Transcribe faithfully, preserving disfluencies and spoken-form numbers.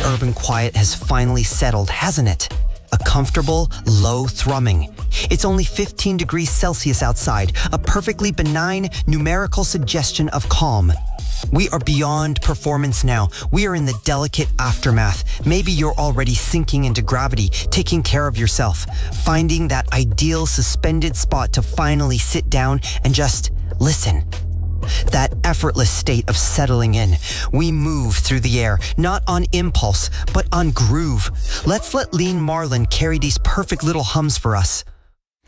urban quiet has finally settled, hasn't it? A comfortable, low thrumming. It's only fifteen degrees Celsius outside, a perfectly benign numerical suggestion of calm. We are beyond performance now. We are in the delicate aftermath. Maybe you're already sinking into gravity, taking care of yourself, finding that ideal suspended spot to finally sit down and just listen. That effortless state of settling in. We move through the air, not on impulse, but on groove. Let's let Lean Marlin carry these perfect little hums for us.